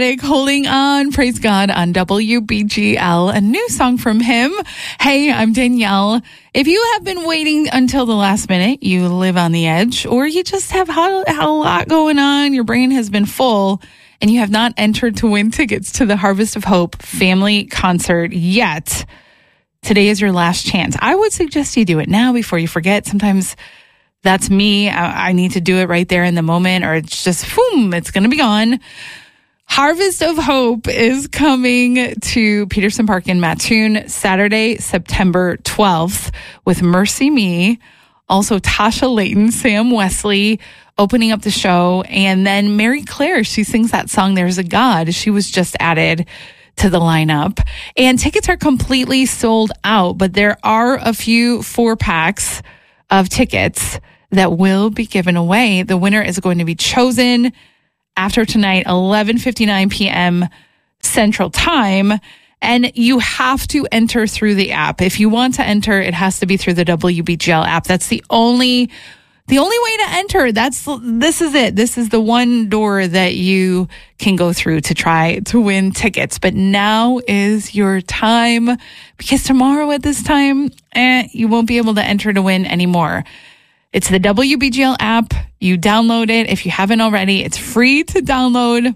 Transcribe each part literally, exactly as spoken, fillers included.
Holding On, praise God, on W B G L, a new song from him. Hey, I'm Danielle. If you have been waiting until the last minute, you live on the edge, or you just have had a lot going on, your brain has been full, and you have not entered to win tickets to the Harvest of Hope family concert yet, today is your last chance. I would suggest you do it now before you forget. Sometimes that's me. I, I need to do it right there in the moment, or it's just, boom, it's going to be gone. Harvest of Hope is coming to Peterson Park in Mattoon Saturday, September twelfth with Mercy Me, also Tasha Layton, Sam Wesley opening up the show, and then Mary Claire, she sings that song, There's a God. She was just added to the lineup. And tickets are completely sold out, but there are a few four packs of tickets that will be given away. The winner is going to be chosen after tonight, eleven fifty-nine p.m. Central Time. And you have to enter through the app. If you want to enter, it has to be through the W B G L app. That's the only the only way to enter. That's this is it. This is the one door that you can go through to try to win tickets. But now is your time, because tomorrow at this time, eh, you won't be able to enter to win anymore. It's the W B G L app. You download it if you haven't already. It's free to download.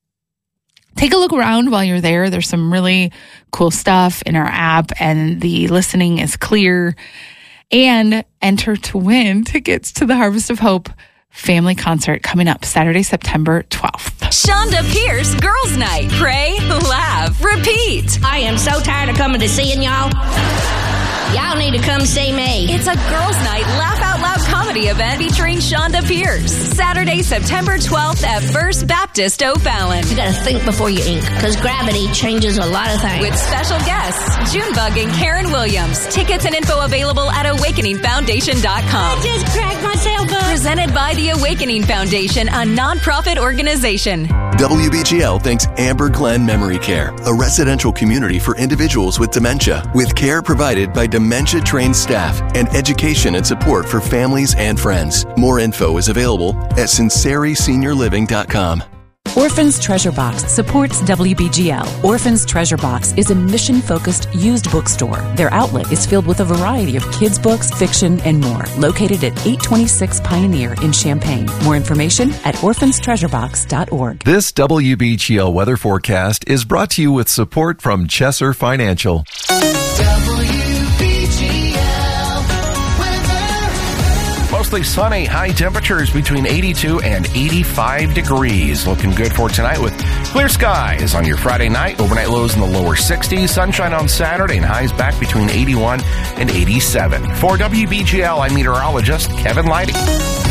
Take a look around while you're there. There's some really cool stuff in our app, and the listening is clear. And enter to win tickets to the Harvest of Hope family concert coming up Saturday, September twelfth. Shonda Pierce Girls Night. Pray, laugh, repeat. I am so tired of coming to seeing y'all. Y'all need to come see me. It's a girls' night laugh out loud comedy event featuring Shonda Pierce. Saturday, September twelfth at First Baptist O'Fallon. You gotta think before you ink, because gravity changes a lot of things. With special guests, Junebug and Karen Williams. Tickets and info available at awakening foundation dot com. I just cracked myself up. Presented by the Awakening Foundation, a nonprofit organization. W B G L thanks Amber Glen Memory Care, a residential community for individuals with dementia, with care provided by dementia-trained staff and education and support for families and friends. More info is available at sinceri senior living dot com. Orphan's Treasure Box supports W B G L. Orphan's Treasure Box is a mission-focused used bookstore. Their outlet is filled with a variety of kids' books, fiction, and more. Located at eight twenty-six Pioneer in Champaign. More information at orphans treasure box dot org. This W B G L weather forecast is brought to you with support from Chesser Financial. Mostly sunny, high temperatures between eighty-two and eighty-five degrees. Looking good for tonight with clear skies on your Friday night. Overnight lows in the lower sixties. Sunshine on Saturday and highs back between eighty-one and eighty-seven. For W B G L, I'm meteorologist Kevin Leidy.